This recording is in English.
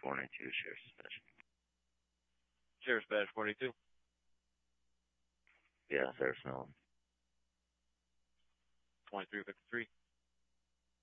42, Sheriff's Dispatch. Sheriff's Badge 42. Yeah, Sheriff's Mellon. 2353.